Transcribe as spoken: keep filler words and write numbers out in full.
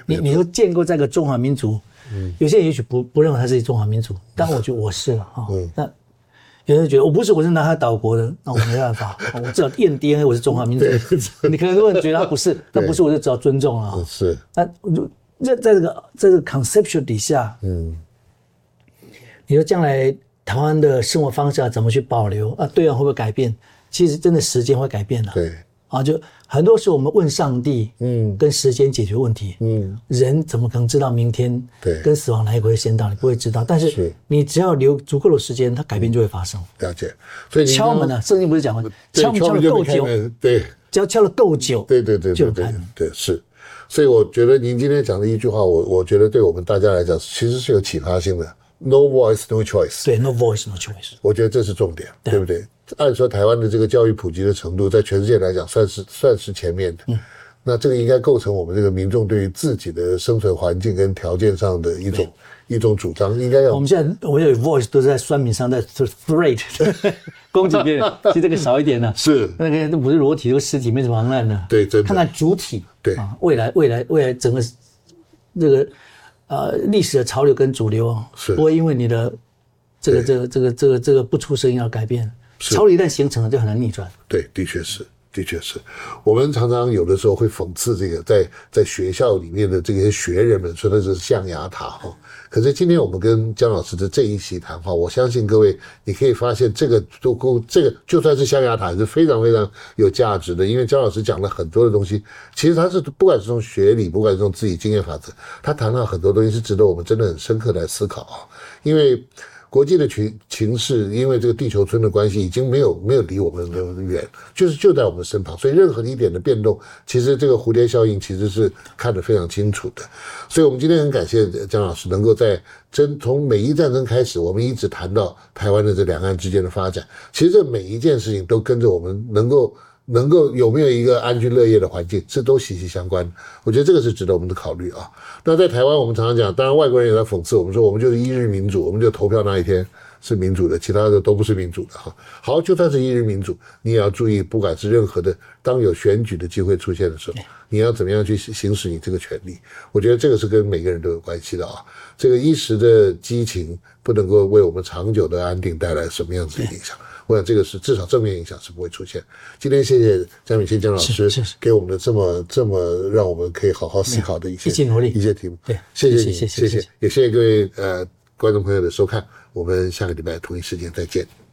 你你都建构这个中华民族，嗯，有些人也许不不认为他是中华民族，但我觉得我是了哈。嗯，那有人觉得我不是，我是南海岛国的，那我没办法，我只要验 D N A， 我是中华民族。你可能如果觉得他不是，那不是我就只要尊重了。 是， 那在在这个在这个 conceptual 底下，嗯，你说将来台湾的生活方式要怎么去保留啊？对岸会不会改变？其实真的时间会改变的。 对。 啊，就很多时候我们问上帝，嗯，跟时间解决问题，嗯，人怎么可能知道明天对跟死亡哪一个会先到？你不会知道，但是你只要留足够的时间，它改变就会发生。 了解，所以敲门啊，圣经不是讲吗？敲门敲的够久， 对， 只要敲的够久， 对对对对对对是。所以我觉得您今天讲的一句话，我我觉得对我们大家来讲，其实是有启发性的。No voice, no choice。 对 ，No voice, no choice。 我觉得这是重点，对不对？按说台湾的这个教育普及的程度，在全世界来讲算是算是前面的。嗯，那这个应该构成我们这个民众对于自己的生存环境跟条件上的一种一种主张，应该要。 我们现在我有 voice 都是在酸民上，在 threat 攻击别人，其实这个少一点呢。 是那个都不是裸体，这个尸体没什么浪的。 对，真的。 看看主体。 对啊，未来未来未来整个这个呃历史的潮流跟主流是不会因为你的这个这个这个这个这个不出声音而改变。潮流一旦形成了，就很难逆转。 对，的确是，的确是。我们常常有的时候会讽刺这个在在学校里面的这些学人们，说的是象牙塔哈。可是今天我们跟姜老师的这一席谈话，我相信各位你可以发现，这个都够，这个就算是象牙塔是非常非常有价值的，因为姜老师讲了很多的东西，其实他是不管是从学理，不管是从自己经验法则，他谈到很多东西是值得我们真的很深刻来思考啊，因为。国际的情情势，因为这个地球村的关系，已经没有没有离我们的远，就是就在我们身旁，所以任何一点的变动，其实这个蝴蝶效应其实是看得非常清楚的。所以我们今天很感谢姜老师能够在真从美伊战争开始，我们一直谈到台湾的这两岸之间的发展，其实这每一件事情都跟着我们能够。能够有没有一个安居乐业的环境，这都息息相关。我觉得这个是值得我们的考虑啊。那在台湾，我们常常讲，当然外国人也在讽刺我们说，我们就是一日民主，我们就投票那一天是民主的，其他的都不是民主的哈。好，就算是一日民主，你也要注意，不管是任何的，当有选举的机会出现的时候，你要怎么样去行使你这个权利？我觉得这个是跟每个人都有关系的啊。这个一时的激情不能够为我们长久的安定带来什么样子的影响。我想这个是至少正面影响是不会出现。今天谢谢江敏清江老师给我们的这么这么让我们可以好好思考的一些一起努力一些题目。 对， 谢谢你， 谢谢谢谢，也谢谢各位呃观众朋友的收看。我们下个礼拜同一时间再见。